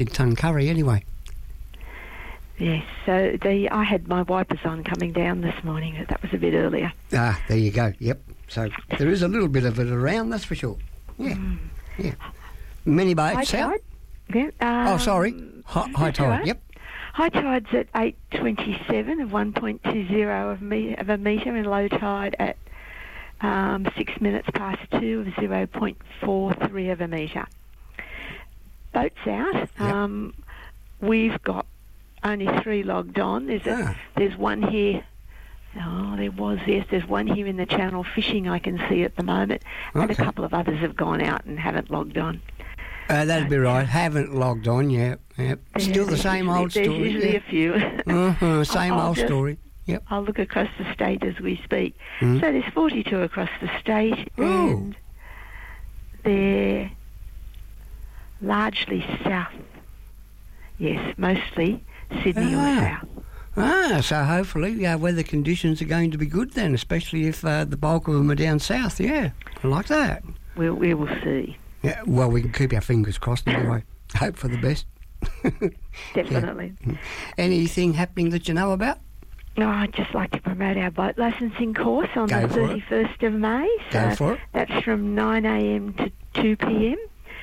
Tuncurry anyway. Yes, so I had my wipers on coming down this morning, but that was a bit earlier. Ah, there you go. Yep. So there is a little bit of it around, that's for sure. Yeah. Yeah. Many boats out. Yeah. Sorry. High tide. Yep. High tide's at 8:27 of 1.20 of a metre, and low tide at 6 minutes past 2 of 0.43 of a metre. Boats out. Yep. We've got only 3 logged on. There's one here. Oh, there's one here in the channel fishing I can see at the moment, and a couple of others have gone out and haven't logged on. That'd be right. Haven't logged on, yeah. Still the same old story. There's usually a few. Same old story. Yep. I'll look across the state as we speak. So there's 42 across the state, and they're largely south. Yes, mostly Sydney or south. So hopefully weather conditions are going to be good then, especially if the bulk of them are down south. Yeah, I like that. We will see. Yeah, well, we can keep our fingers crossed anyway. Hope for the best. Definitely. Yeah. Anything happening that you know about? Oh, I'd just like to promote our boat licensing course on the 31st of May. Go for it. That's from 9 a.m. to 2 p.m.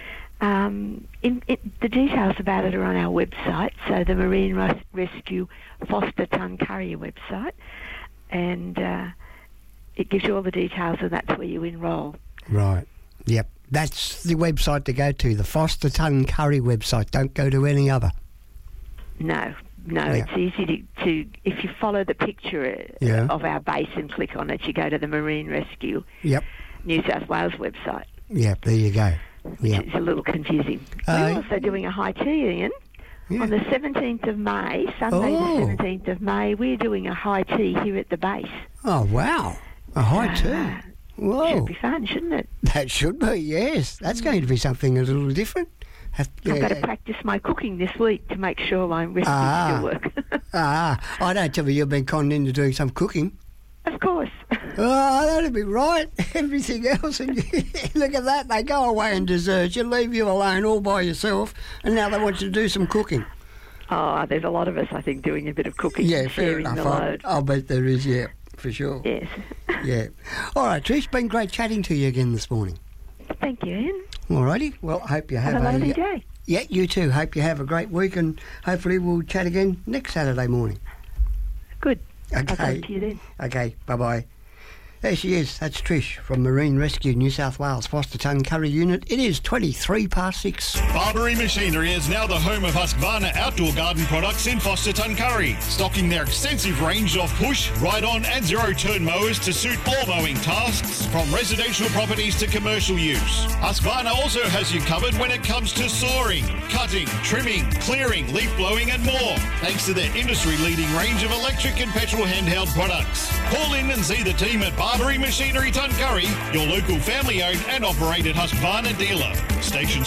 The details about it are on our website, so the Marine Rescue Foster Tuncurry website, and it gives you all the details, and that's where you enrol. Right. Yep. That's the website to go to, the Foster Tuncurry website. Don't go to any other. No, it's easy to if you follow the picture of our base and click on it, you go to the Marine Rescue New South Wales website. Yep, there you go. Yep. It's a little confusing. We're also doing a high tea, Ian. Yeah. On the 17th of May, Sunday the 17th of May, we're doing a high tea here at the base. Oh, wow. A high tea. Whoa. Should be fun, shouldn't it? That should be, yes. That's going to be something a little different. I've got to practice my cooking this week to make sure my recipes still work. I don't tell me you've been conned into doing some cooking. Of course. Oh, that'd be right. Everything else. And look at that. They go away and desert you, leave you alone all by yourself, and now they want you to do some cooking. Oh, there's a lot of us, I think, doing a bit of cooking. Yeah, fair enough. The load. I'll bet there is, yeah, for sure. Yes. Yeah. All right, Trish, been great chatting to you again this morning. Thank you, Ian. All righty. Well, hope you have a lovely day. Yeah, you too. Hope you have a great week, and hopefully we'll chat again next Saturday morning. Good. Okay. I'll talk to you then. Okay, bye-bye. There she is. That's Trish from Marine Rescue New South Wales Foster Tuncurry Unit. It is 23 past 6. Barbary Machinery is now the home of Husqvarna outdoor garden products in Foster Tuncurry, stocking their extensive range of push, ride-on and zero-turn mowers to suit all mowing tasks, from residential properties to commercial use. Husqvarna also has you covered when it comes to sawing, cutting, trimming, clearing, leaf blowing and more, thanks to their industry-leading range of electric and petrol handheld products. Call in and see the team at Barbary Machinery Tuncurry, your local family-owned and operated Husqvarna dealer. Station